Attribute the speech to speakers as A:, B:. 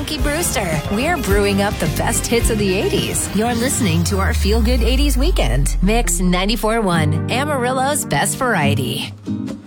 A: Becky Brewster. We're brewing up the best hits of the 80s. You're listening to our Feel Good 80s Weekend. Mix 94.1, Amarillo's best variety.